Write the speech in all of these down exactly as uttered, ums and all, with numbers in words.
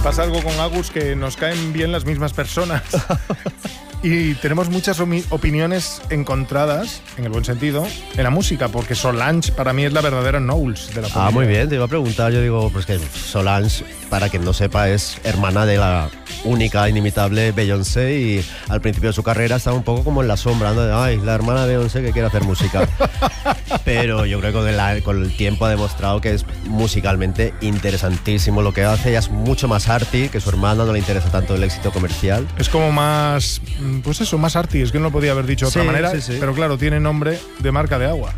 pasa algo con Agus, que nos caen bien las mismas personas. Y tenemos muchas opiniones encontradas, en el buen sentido, en la música, porque Solange para mí es la verdadera Knowles de la Ah, muy bien, te iba a preguntar, yo digo, pues que Solange, para quien no sepa, es hermana de la única, inimitable Beyoncé, y al principio de su carrera estaba un poco como en la sombra, ¿no? De, ay, la hermana de Beyoncé que quiere hacer música. Pero yo creo que con el, con el tiempo ha demostrado que es musicalmente interesantísimo lo que hace. Ella es mucho más arty, que su hermana, no le interesa tanto el éxito comercial. Es como más, pues eso, más arty, es que no lo podía haber dicho de sí, otra manera, sí, sí. Pero claro, tiene nombre de marca de agua.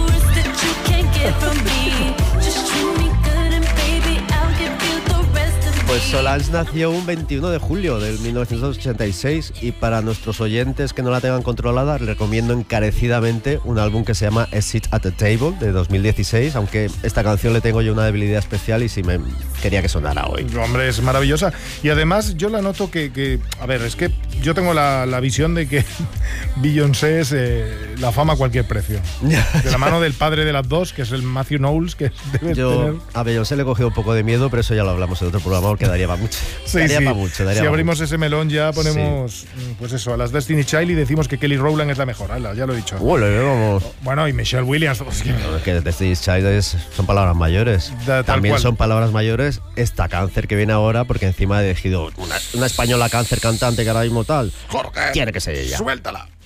Pues Solange nació un veintiuno de julio del mil novecientos ochenta y seis, y para nuestros oyentes que no la tengan controlada, les recomiendo encarecidamente un álbum que se llama A Seat at the Table de dos mil dieciséis, aunque esta canción le tengo yo una debilidad especial y sí me quería que sonara hoy. Hombre, es maravillosa. Y además yo la noto que, que a ver, es que yo tengo la, la visión de que Beyoncé es eh, la fama a cualquier precio. De la mano del padre de las dos, que es el Matthew Knowles, que debe yo tener... a Beyoncé le he cogido un poco de miedo, pero eso ya lo hablamos en otro programa, porque daría para mucho. Sí, daría sí. para mucho. Daría si para abrimos mucho. ese melón ya ponemos, sí. pues eso, a las Destiny Child y decimos que Kelly Rowland es la mejor. Ala, ya lo he dicho. Bueno, vamos. Bueno, y Michelle Williams. Es que, no, es que Destiny Child es, son palabras mayores. Da, También cual. son palabras mayores esta Cáncer que viene ahora, porque encima he elegido una, una española Cáncer cantante que ahora mismo tal. Jorge, tiene que ser ella. Suéltala.